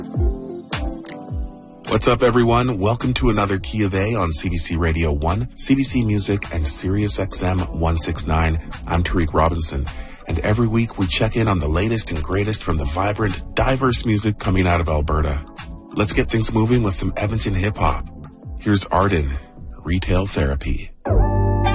What's up, everyone? Welcome to another Key of A on CBC Radio 1, CBC Music, and Sirius XM 169. I'm Tariq Robinson, and every week we check in on the latest and greatest from the vibrant, diverse music coming out of Alberta. Let's get things moving with some Edmonton hip-hop. Here's Arden, Retail Therapy.